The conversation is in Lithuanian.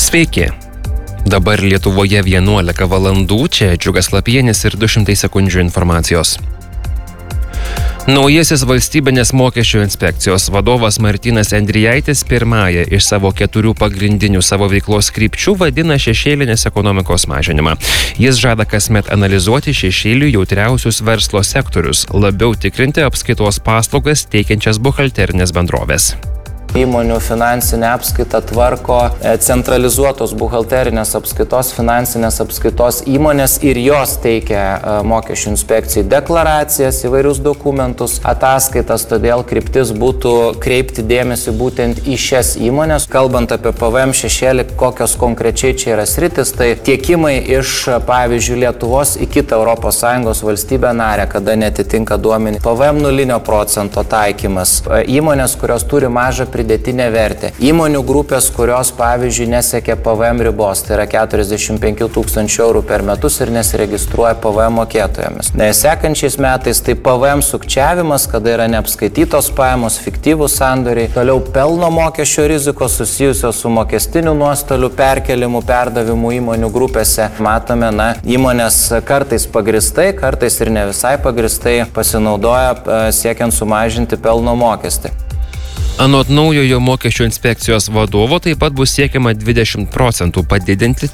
Sveiki. Dabar Lietuvoje 11 valandų, čia Džiugas Lapienis ir 200 sekundžių informacijos. Naujasis valstybinės mokesčių inspekcijos vadovas Martynas Endrijaitis pirmąją iš savo 4 pagrindinių savo veiklos krypčių vadina šešėlinės ekonomikos mažinimą. Jis žada kasmet analizuoti šešėlių jautriausius verslo sektorius, labiau tikrinti apskaitos paslaugas teikiančias buhalterinės bendrovės. Įmonių finansinę apskaitą tvarko centralizuotos buhalterinės apskaitos, finansinės apskaitos įmonės ir jos teikia mokesčių inspekcijai deklaracijas, įvairius dokumentus, ataskaitas, todėl kryptis būtų kreipti dėmesį būtent į šias įmonės. Kalbant apie PVM šešėlį, kokios konkrečiai čia yra sritis, tai tiekimai iš, pavyzdžiui, Lietuvos į kitą ES valstybę narę, kada netitinka duomenys. PVM 0% taikymas. Įmonės, kurios turi mažą pridėtinę vertę. Įmonių grupės, kurios, pavyzdžiui, nesiekia PVM ribos, tai yra 45 000 eurų per metus ir nesiregistruoja PVM mokėtojomis. Sekančiais metais tai PVM sukčiavimas, kada yra neapskaitytos pajamos, fiktyvūs sandoriai, toliau pelno mokesčio rizikos susijusios su mokestiniu nuostoliu perkelimu, perdavimu įmonių grupėse. Matome, įmonės kartais pagristai, kartais ir ne visai pagristai pasinaudoja siekiant sumažinti pelno mokestį. Anot naujojo mokesčių inspekcijos vadovo taip pat bus siekiama 20% padidinti